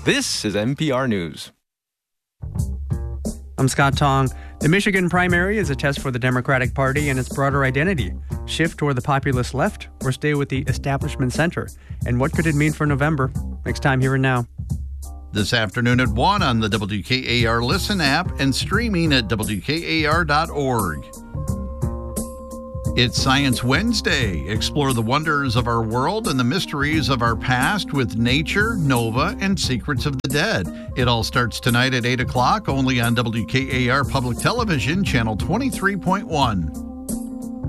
This is NPR News. I'm Scott Tong. The Michigan primary is a test for the Democratic Party and its broader identity. Shift toward the populist left or stay with the establishment center? And what could it mean for November? Next time, Here and Now. This afternoon at 1 on the WKAR Listen app and streaming at WKAR.org. It's Science Wednesday. Explore the wonders of our world and the mysteries of our past with nature, Nova, and Secrets of the Dead. It all starts tonight at 8 o'clock only on WKAR Public Television, Channel 23.1.